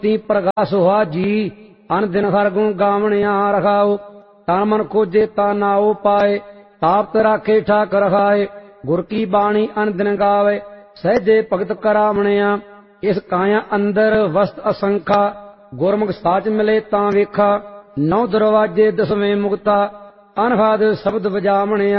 ਤੀ ਪ੍ਰਗਾਸ ਹੋਆ ਜੀ। ਅਨ ਦਿਨ ਹਰ ਗੁਣ ਗਾਵਣਿਆ ਰਖਾਓ। ਤਨ ਮਨ ਖੋਜੇ ਤਾ ਨਾਉ ਪਾਏ। ਤਾਪਤ ਰਾਖੇ ਠਾਕ ਰਖਾਏ। ਗੁਰ ਕੀ ਬਾਣੀ ਅਨ ਦਿਨ ਗਾਵੇ। ਸਹਿਜੇ ਭਗਤ ਕਰਾਵਣਿਆ। ਇਸ ਕਾਇਆ ਅੰਦਰ ਵਸਤ ਅਸੰਖਾ। ਗੁਰਮੁਖ ਸਾਚ ਮਿਲੇ ਤਾਂ ਵੇਖਾ। 9 ਦਰਵਾਜੇ 10ਵੇਂ ਮੁਕਤਾ। ਅਨਹਦ ਸ਼ਬਦ ਵਜਾਵਣਿਆ।